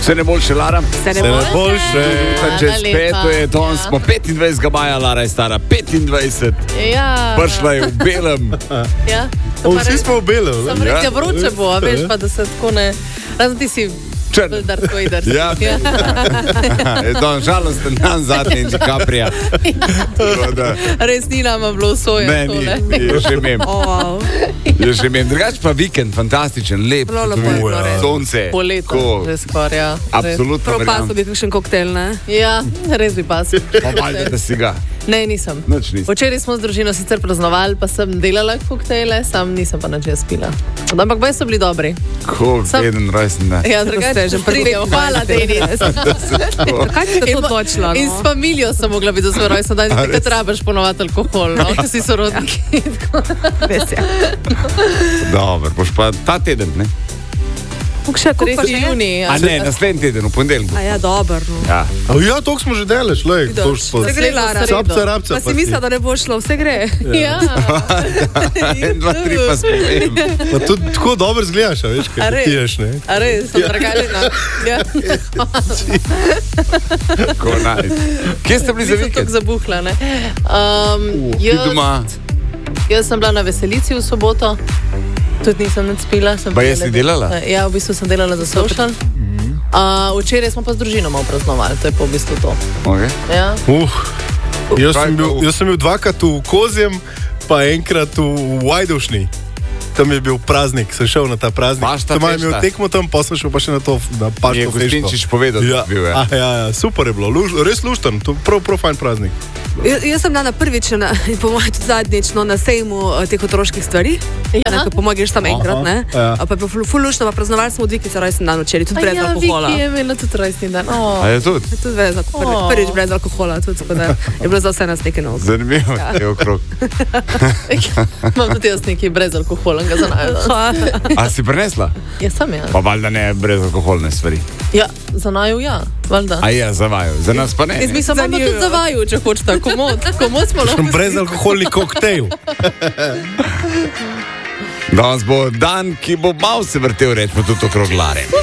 Vse najboljše, Lara. Vse najboljše. Čez 5 je to, smo 25. maja, Lara je stara 25. Ja. Prišla je v belem. Ja. Vsi smo v belem. Sem rekel, vroče bo, a veš pa, da se tako ne... Razen ti si darsko idar. Ja. Je to žalosten dan zadnji in Caprija. Res ni nama bilo soja. Ne, ni, je že imem. Je že imem. Drugač pa vikend, fantastičen, lep. Sonce. Poletno, že skoraj, ja. Absolutno. Prav pasel bi kakšen koktel, ne? Ja, res bi pasel. Pa valjda, da si ga. Ne, nisem. Nič nisem. Včeraj smo z družino sicer praznovali, pa sem delala koktejle, sam nisem pa nič jaz pila. Ampak baj so bili dobri. Koliko teden rojsten, ne? Ja, drugače, že pridem. Hvala, Denis. Kaj si te to odločila? In s familijo sem mogla biti do svoj rojsten dan, takrat rabaš ponovati alkohol, no? Ko si sorodniki. Res je. Dobro, boš pa ta teden, ne? Še 3. junij. A ne, naslednji teden, v ponedeljku. A ja, dobro. No. Ja. Ja, toliko smo že delali, šlej. Vse gre, Lara. Rapca. Pa si mislila, da ne bo šlo, vse gre. Ja. 1, 2, 3 pa spremem. Pa tudi tako dobro zgledaš, a veš, kaj ti ješ, ne? A res, sem dragaljena. Ja. Ko naj. Kje ste bili za Nisem vikend? tako zabuhla, ne? Ti doma. Jaz sem bila na veselici v soboto. Tudi nisem nič spila. Pa jaz si delala? Ja, v bistvu sem delala za social. Včeraj smo pa z družino malo praznovali, to je pa v bistvu to. Okay. Ja. Jaz sem bil dvakrat v Kozjem, pa enkrat v Vajdovšni. Tam je bil praznik, sem šel na ta praznik. Pašta tam je fešta. imel tekmo tam, pa sem šel pa še na to, na pašto Je fešto. Gostinčič povedal, da Ja, je bil, ja. ja, super je bilo, res lušten, prav fajn praznik. Jaz sem bila na prvič, in po mojem tudi zadnjič, no, na sejmu teh otroških stvari. Ja. Po mojem greš tam enkrat, ne? Ja. Pa je bilo ful luštno, pa praznovali smo v Dvikica rojsten dan včeraj, tudi brez alkohola. Viki je imela tudi rojstni dan. A je tudi? Tudi brez alkohola, prvič brez alkohola, tudi tako da je bilo za vse nas nekaj novega. Zanimivo je okrog. Imam tudi jaz nekaj brez alkohola, ga zanajo. A si prinesla? Ja, sem ja. Pa valjda ne brez alkoholne stvari. Ja, zanajo ja, valjda. A ja, za vaju. Za nas pa ne. Jaz mislim, da imamo tudi za vaju, če hočete, komod smo lahko. Brezalkoholni koktejl. Danes bo dan, ki bo mal se vrtel, rečemo tudi okrog Lare.